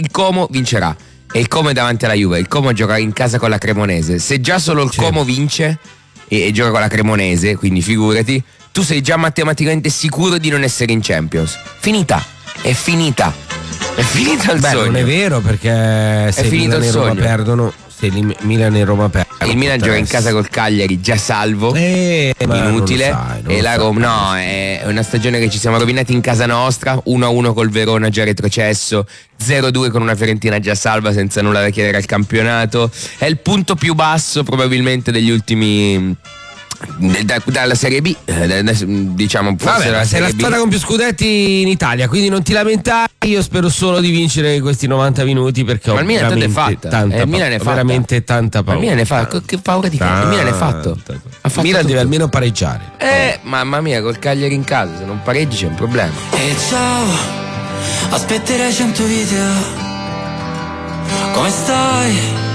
il Como vincerà. E il Como è davanti alla Juve. Il Como gioca in casa con la Cremonese. Se già solo il Como vince e gioca con la Cremonese, quindi figurati, tu sei già matematicamente sicuro di non essere in Champions. È finita il sogno. Non è vero, perché se finito Milan il e Roma sogno. perdono, se Milan e Roma perdono, Il Milan gioca in casa col Cagliari già salvo, inutile, e la Roma è una stagione che ci siamo rovinati in casa nostra. 1-1 col Verona già retrocesso, 0-2 con una Fiorentina già salva senza nulla da chiedere al campionato. È il punto più basso probabilmente degli ultimi dalla Serie B, diciamo. Vabbè, sei la squadra con più scudetti in Italia, quindi non ti lamentare. Io spero solo di vincere questi 90 minuti, perché ma ho il Milan è fatta. veramente tanta paura. Il Milan è fatta. Che paura di fare? Il Milan è fatto. Il Milan deve almeno pareggiare. Mamma mia, col Cagliari in casa, se non pareggi c'è un problema. E ciao, aspetterai 100 video. Come stai?